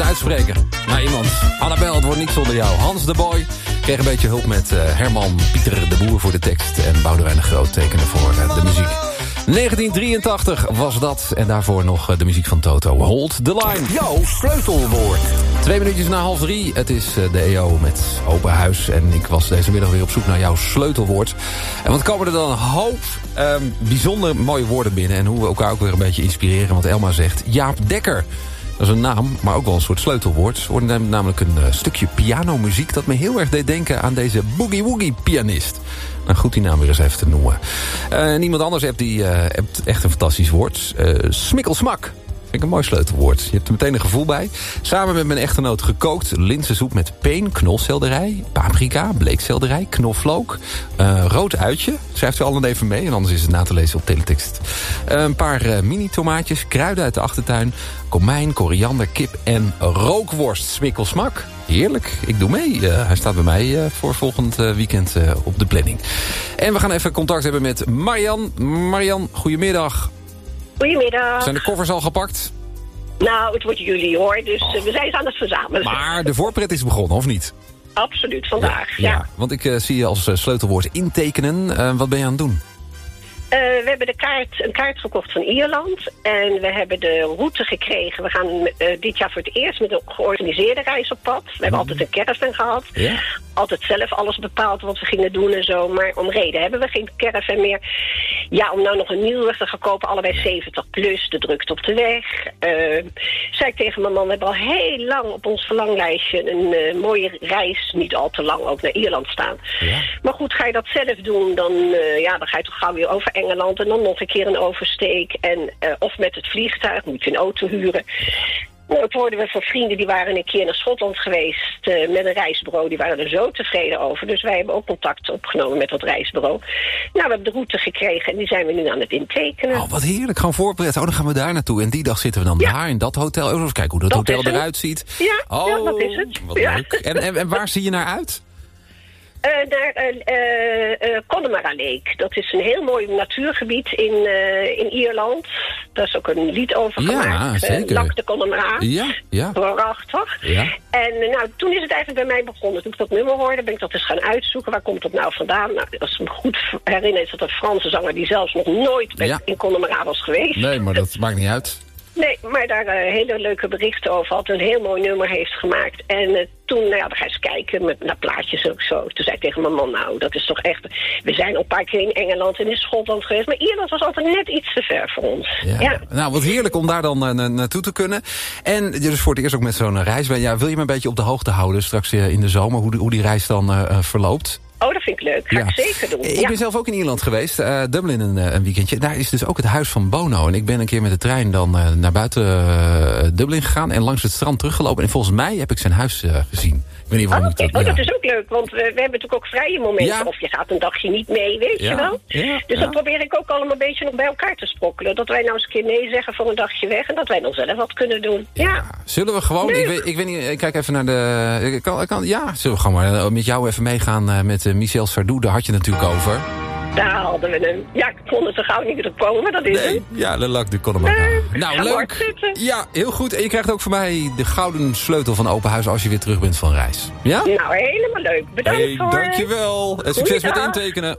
uitspreken. Nou, iemand. Annabel, het wordt niet zonder jou. Hans de Boy kreeg een beetje hulp met Herman Pieter de Boer voor de tekst. En Boudewijn de Groot tekenen voor de muziek. 1983 was dat. En daarvoor nog de muziek van Toto. Hold the line. Jouw sleutelwoord. 2 minuutjes na 2:30. Het is de EO met Open Huis. En ik was deze middag weer op zoek naar jouw sleutelwoord. En wat komen er dan een hoop bijzonder mooie woorden binnen. En hoe we elkaar ook weer een beetje inspireren. Want Elma zegt Jaap Dekker. Dat is een naam, maar ook wel een soort sleutelwoord. Het wordt namelijk een stukje pianomuziek dat me heel erg deed denken aan deze boogie-woogie-pianist. Nou, goed die naam weer eens even te noemen. En iemand anders hebt echt een fantastisch woord. Smikkelsmak. Vind ik een mooi sleutelwoord. Je hebt er meteen een gevoel bij. Samen met mijn echtgenoot gekookt. Linzensoep met peen, knolselderij, paprika, bleekselderij, knoflook. Rood uitje. Schrijft u allen even mee. En anders is het na te lezen op teletext. Een paar mini-tomaatjes. Kruiden uit de achtertuin. Komijn, koriander, kip en rookworst. Smikkelsmak. Heerlijk. Ik doe mee. Hij staat bij mij voor volgend weekend op de planning. En we gaan even contact hebben met Marian. Marian, goedemiddag. Goedemiddag. Zijn de koffers al gepakt? Nou, het wordt juli hoor, dus we zijn aan het verzamelen. Maar de voorpret is begonnen, of niet? Absoluut, vandaag, ja. Want ik zie je als sleutelwoord intekenen. Wat ben je aan het doen? We hebben een kaart gekocht van Ierland. En we hebben de route gekregen. We gaan dit jaar voor het eerst met een georganiseerde reis op pad. We hebben altijd een caravan gehad. Ja. Altijd zelf alles bepaald wat we gingen doen en zo. Maar om reden hebben we geen caravan meer. Ja, om nou nog een nieuwe te gaan kopen. Allebei 70 plus, de drukte op de weg. Zei ik tegen mijn man, we hebben al heel lang op ons verlanglijstje een mooie reis. Niet al te lang ook naar Ierland staan. Ja. Maar goed, ga je dat zelf doen, dan ga je toch gauw weer over Engeland en dan nog een keer een oversteek. En of met het vliegtuig, moet je een auto huren. Nou, dat hoorden we van vrienden, die waren een keer naar Schotland geweest met een reisbureau. Die waren er zo tevreden over. Dus wij hebben ook contact opgenomen met dat reisbureau. Nou, we hebben de route gekregen en die zijn we nu aan het intekenen. Oh, wat heerlijk. Gewoon voorbereid. Oh, dan gaan we daar naartoe. En die dag zitten we dan daar in dat hotel. Even kijken hoe dat hotel eruit ziet. Ja, ja, dat is het. Wat leuk. En waar zie je naar uit? Naar Connemara Lake. Dat is een heel mooi natuurgebied in Ierland. Daar is ook een lied over gemaakt. Ja, zeker. Lak de Connemara. Ja. Prachtig. Ja. En toen is het eigenlijk bij mij begonnen. Toen ik dat nummer hoorde, ben ik dat eens gaan uitzoeken. Waar komt dat nou vandaan? Nou, als ik me goed herinner, is dat een Franse zanger die zelfs nog nooit in Connemara was geweest. Nee, maar dat maakt niet uit. Nee, maar daar hele leuke berichten over had. Een heel mooi nummer heeft gemaakt. En toen, dan ga je eens kijken naar plaatjes ook zo. Toen zei ik tegen mijn man, nou, dat is toch echt... We zijn al een paar keer in Engeland en in Schotland geweest. Maar Ierland was altijd net iets te ver voor ons. Ja. Nou, wat heerlijk om daar dan naartoe te kunnen. En dus voor het eerst ook met zo'n reis. Ja, wil je me een beetje op de hoogte houden straks in de zomer? Hoe die reis dan verloopt? Oh, dat vind ik leuk. Ga ik zeker doen. Ik ben zelf ook in Ierland geweest. Dublin een weekendje. Daar is dus ook het huis van Bono. En ik ben een keer met de trein dan naar buiten Dublin gegaan. En langs het strand teruggelopen. En volgens mij heb ik zijn huis gezien. Ik weet niet waarom dat is ook leuk. Want we hebben natuurlijk ook vrije momenten. Ja. Of je gaat een dagje niet mee, weet je wel. Ja. Dus dat probeer ik ook allemaal een beetje nog bij elkaar te sprokkelen. Dat wij nou eens een keer nee zeggen voor een dagje weg. En dat wij dan zelf wat kunnen doen. Ja. Zullen we gewoon... Ik weet niet, ik kijk even naar de... Zullen we gewoon maar met jou even meegaan met Michel Sardou? Daar had je het natuurlijk over. Daar hadden we hem. Ja, ik kon het zo gauw niet komen, maar dat is het. Ja, de Lak de Connemara. Nou, leuk. Ja, heel goed. En je krijgt ook van mij de gouden sleutel van Open Huis als je weer terug bent van reis. Ja? Nou, helemaal leuk. Bedankt voor... Dankjewel. En succes met intekenen.